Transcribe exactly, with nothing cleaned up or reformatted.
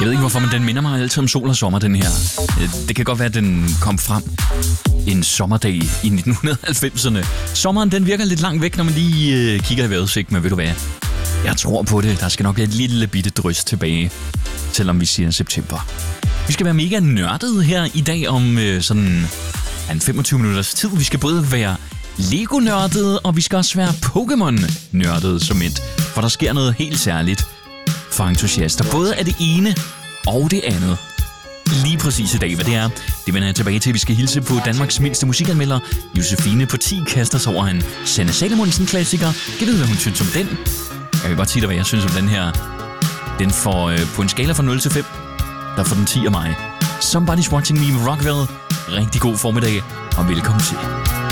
Jeg ved ikke hvorfor, men den minder mig altid om sol og sommer, den her. Det kan godt være, at den kom frem en sommerdag i nitten halvfemserne. Sommeren, den virker lidt langt væk, når man lige øh, kigger i vejrudsigt, men ved du hvad? Jeg tror på det. Der skal nok et lille bitte drys tilbage, selvom vi siger september. Vi skal være mega nørdede her i dag om øh, sådan en femogtyve minutters tid. Vi skal både være Lego-nørdede, og vi skal også være Pokémon-nørdede som et. For der sker noget helt særligt for entusiaster. Både af det ene og det andet. Lige præcis i dag, hvad det er, det vender jeg tilbage til. Vi skal hilse på Danmarks mindste musikanmelder, Josefine på ti, kaster sig over en Sanne Salomonsen-klassiker. Kan vide, hvad hun synes om den? Jeg vil bare sige dig, hvad jeg synes om den her. Den får øh, på en skala fra nul til fem. Der får den ti af mig. Somebody's Watching Me med Rockwell. Rigtig god formiddag, og velkommen til.